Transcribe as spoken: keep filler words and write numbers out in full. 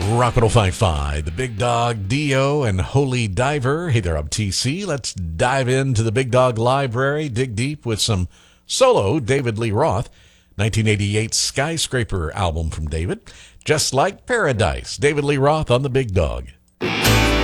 Rocket five five, the Big Dog, Dio, and Holy Diver. Hey there, I'm T C. Let's dive into the Big Dog Library, dig deep with some solo David Lee Roth, nineteen eighty-eight Skyscraper album from David. Just Like Paradise, David Lee Roth on the Big Dog.